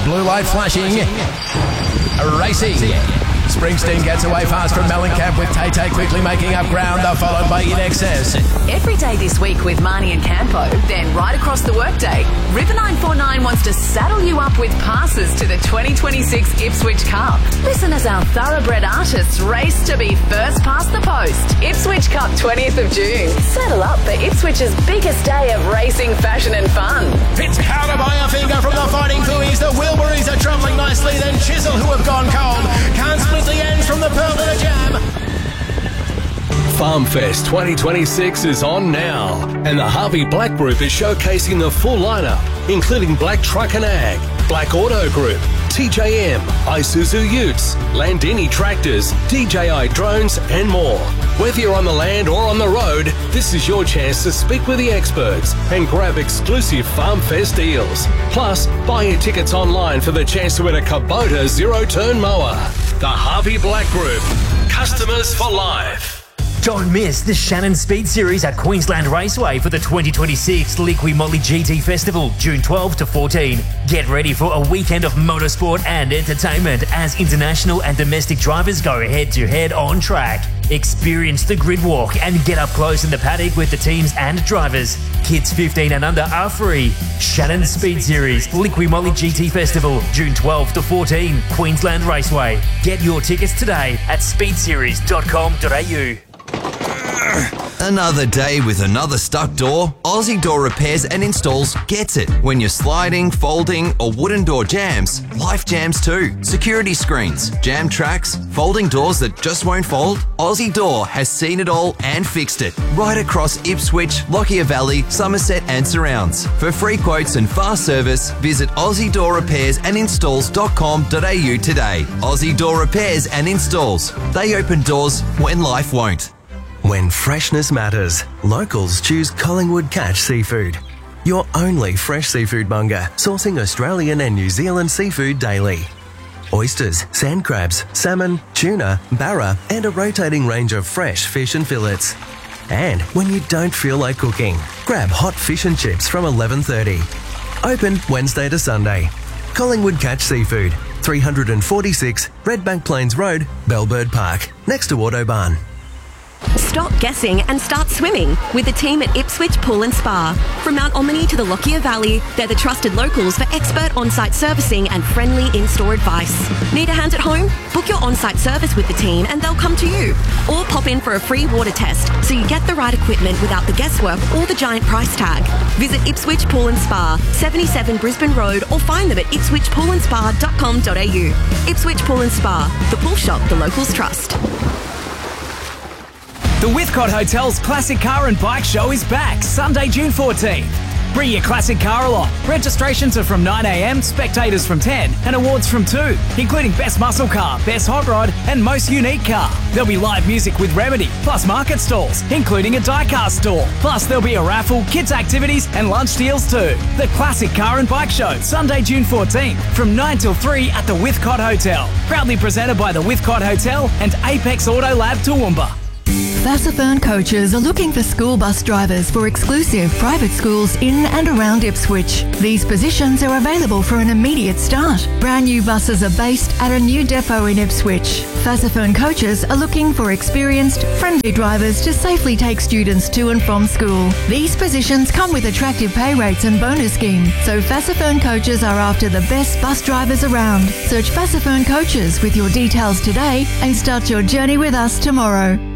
Blue light flashing. Racing. Springsteen gets away fast from Mellencamp with Tay quickly making up ground, followed by In Excess. Every day this week with Marnie and Campo, then right across the workday, River 949 wants to saddle you up with passes to the 2026 Ipswich Cup. Listen as our thoroughbred artists race to be first past the post. Ipswich Cup 20th of June. Saddle up for Ipswich's biggest day of racing, fashion and fun. It's powder by a finger from the Fighting Fooies. The Wilburys are travelling nicely, then Chisel, who have gone cold, can't split the ends from the Pearl and the Jam. FarmFest 2026 is on now, and the Harvey Black Group is showcasing the full lineup, including Black Truck and Ag, Black Auto Group, TJM, Isuzu Utes, Landini Tractors, DJI Drones and more. Whether you're on the land or on the road, this is your chance to speak with the experts and grab exclusive FarmFest deals. Plus, buy your tickets online for the chance to win a Kubota zero-turn mower. The Harvey Black Group. Customers for life. Don't miss the Shannon Speed Series at Queensland Raceway for the 2026 Liqui Moly GT Festival, June 12 to 14. Get ready for a weekend of motorsport and entertainment as international and domestic drivers go head-to-head on track. Experience the grid walk and get up close in the paddock with the teams and drivers. Kids 15 and under are free. Shannon Speed Series, Liqui Moly GT Festival, June 12 to 14, Queensland Raceway. Get your tickets today at speedseries.com.au. Another day with another stuck door? Aussie Door Repairs and Installs gets it. When you're sliding, folding or wooden door jams, life jams too. Security screens, jam tracks, folding doors that just won't fold? Aussie Door has seen it all and fixed it. Right across Ipswich, Lockyer Valley, Somerset and surrounds. For free quotes and fast service, visit AussieDoorRepairsAndInstalls.com.au today. Aussie Door Repairs and Installs. They open doors when life won't. When freshness matters, locals choose Collingwood Catch Seafood. Your only fresh seafood monger, sourcing Australian and New Zealand seafood daily. Oysters, sand crabs, salmon, tuna, barra, and a rotating range of fresh fish and fillets. And when you don't feel like cooking, grab hot fish and chips from 11:30. Open Wednesday to Sunday. Collingwood Catch Seafood, 346 Redbank Plains Road, Bellbird Park, next to Autobahn. Stop guessing and start swimming with the team at Ipswich Pool and Spa. From Mount Omni to the Lockyer Valley, they're the trusted locals for expert on-site servicing and friendly in-store advice. Need a hand at home? Book your on-site service with the team and they'll come to you. Or pop in for a free water test so you get the right equipment without the guesswork or the giant price tag. Visit Ipswich Pool and Spa, 77 Brisbane Road, or find them at ipswichpoolandspa.com.au. Ipswich Pool and Spa, the pool shop the locals trust. The Withcott Hotel's Classic Car and Bike Show is back Sunday, June 14th. Bring your classic car along. Registrations are from 9 a.m, spectators from 10, and awards from 2, including Best Muscle Car, Best Hot Rod, and Most Unique Car. There'll be live music with Remedy, plus market stalls, including a die-cast stall. Plus, there'll be a raffle, kids' activities, and lunch deals too. The Classic Car and Bike Show, Sunday, June 14th, from 9 till 3 at the Withcott Hotel. Proudly presented by the Withcott Hotel and Apex Auto Lab Toowoomba. Vassafern Coaches are looking for school bus drivers for exclusive private schools in and around Ipswich. These positions are available for an immediate start. Brand new buses are based at a new depot in Ipswich. Vassafern Coaches are looking for experienced, friendly drivers to safely take students to and from school. These positions come with attractive pay rates and bonus scheme, so Vassafern Coaches are after the best bus drivers around. Search Vassafern Coaches with your details today and start your journey with us tomorrow.